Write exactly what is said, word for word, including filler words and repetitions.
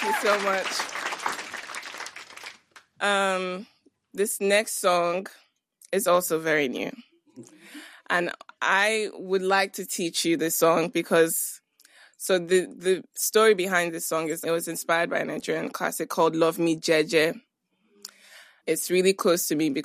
you so much. Um, this next song is also very new. And I would like to teach you this song because, so the, the story behind this song is it was inspired by a Nigerian classic called Love Me Jeje. It's really close to me because